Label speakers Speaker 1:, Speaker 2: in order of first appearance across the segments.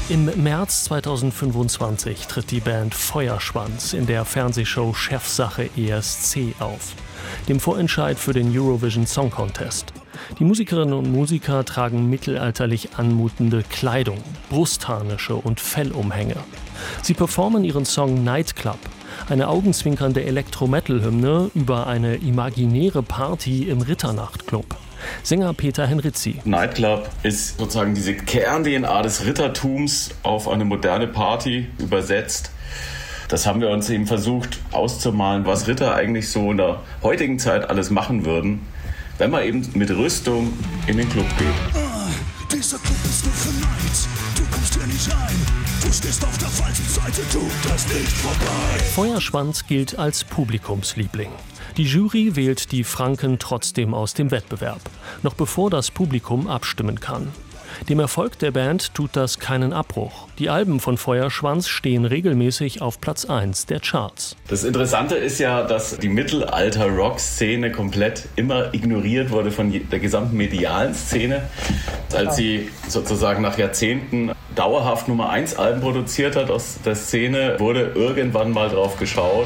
Speaker 1: Im März 2025 tritt die Band Feuerschwanz in der Fernsehshow Chefsache ESC auf, dem Vorentscheid für den Eurovision Song Contest. Die Musikerinnen und Musiker tragen mittelalterlich anmutende Kleidung, Brustharnische und Fellumhänge. Sie performen ihren Song Nightclub, eine augenzwinkernde Elektro-Metal-Hymne über eine imaginäre Party im Ritternachtclub. Sänger Peter Henrizi.
Speaker 2: Nightclub ist sozusagen diese Kern-DNA des Rittertums auf eine moderne Party übersetzt. Das haben wir uns eben versucht auszumalen, was Ritter eigentlich so in der heutigen Zeit alles machen würden, wenn man eben mit Rüstung in den Club geht.
Speaker 3: Dieser Club ist nur für Nights. Du kommst hier nicht rein. Du stehst auf der falschen Seite, du, das nicht vorbei.
Speaker 1: Feuerschwanz gilt als Publikumsliebling. Die Jury wählt die Franken trotzdem aus dem Wettbewerb, noch bevor das Publikum abstimmen kann. Dem Erfolg der Band tut das keinen Abbruch. Die Alben von Feuerschwanz stehen regelmäßig auf Platz 1 der Charts.
Speaker 2: Das Interessante ist ja, dass die Mittelalter-Rock-Szene komplett immer ignoriert wurde von der gesamten medialen Szene. Als sie sozusagen nach Jahrzehnten dauerhaft Nummer 1 Alben produziert hat aus der Szene, wurde irgendwann mal drauf geschaut.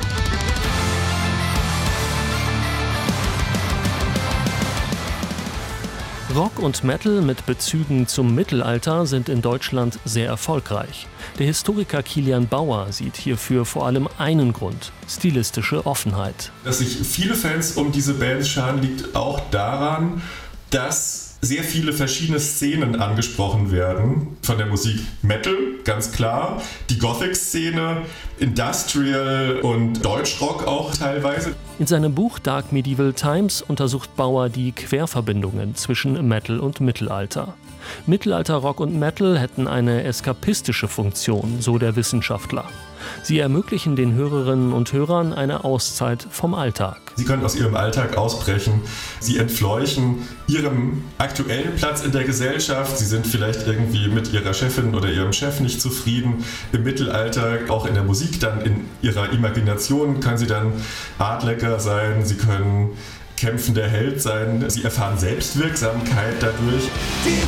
Speaker 1: Rock und Metal mit Bezügen zum Mittelalter sind in Deutschland sehr erfolgreich. Der Historiker Kilian Bauer sieht hierfür vor allem einen Grund: stilistische Offenheit.
Speaker 4: Dass sich viele Fans um diese Bands scharen, liegt auch daran, dass sehr viele verschiedene Szenen angesprochen werden. Von der Musik Metal, ganz klar, die Gothic-Szene, Industrial und Deutschrock auch teilweise.
Speaker 1: In seinem Buch Dark Medieval Times untersucht Bauer die Querverbindungen zwischen Metal und Mittelalter. Mittelalter-Rock und Metal hätten eine eskapistische Funktion, so der Wissenschaftler. Sie ermöglichen den Hörerinnen und Hörern eine Auszeit vom Alltag.
Speaker 4: Sie können aus ihrem Alltag ausbrechen. Sie entfleuchen ihrem aktuellen Platz in der Gesellschaft. Sie sind vielleicht irgendwie mit ihrer Chefin oder ihrem Chef nicht zufrieden. Im Mittelalter, auch in der Musik, dann in ihrer Imagination können sie dann Adlecker sein. Sie können kämpfender Held sein. Sie erfahren Selbstwirksamkeit dadurch.
Speaker 3: Die